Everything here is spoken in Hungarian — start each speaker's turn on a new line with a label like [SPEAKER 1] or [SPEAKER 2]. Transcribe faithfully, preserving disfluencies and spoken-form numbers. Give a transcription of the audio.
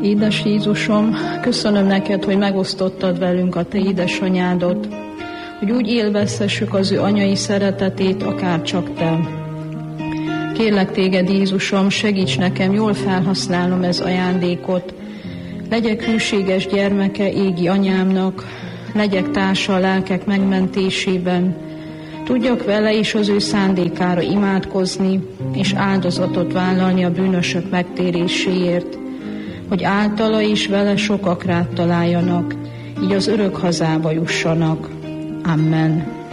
[SPEAKER 1] Édes Jézusom, köszönöm neked, hogy megosztottad velünk a te édesanyádot, hogy úgy élvezhessük az ő anyai szeretetét, akár csak te. Kérlek téged, Jézusom, segíts nekem jól felhasználnom ez ajándékot. Legyek hűséges gyermeke égi anyámnak, legyek társa a lelkek megmentésében, tudjak vele és az ő szándékára imádkozni, és áldozatot vállalni a bűnösök megtéréséért, hogy általa és vele sokak rád találjanak, így az örök hazába jussanak. Amen.